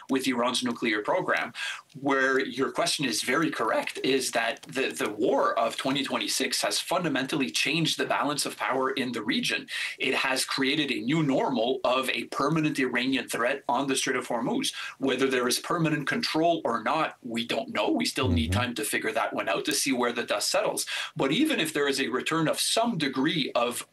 with Iran's nuclear program. Where your question is very correct is that the war of 2026 has fundamentally changed the balance of power in the region. It has created a new normal of a permanent Iranian threat on the Strait of Hormuz. Whether there is permanent control or not, we don't know. We still need time to figure that one out to see where the dust settles. But even if there is a return of some degree of